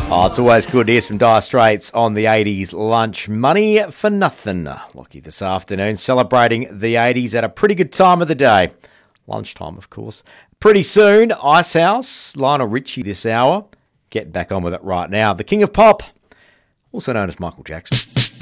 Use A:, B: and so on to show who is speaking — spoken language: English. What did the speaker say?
A: Oh, it's always good to hear some Dire Straits on the 80s lunch. Money for Nothing. Lockie this afternoon celebrating the 80s at a pretty good time of the day. Lunchtime, of course. Pretty soon, Icehouse, Lionel Richie this hour. Get back on with it right now. The King of Pop, also known as Michael Jackson.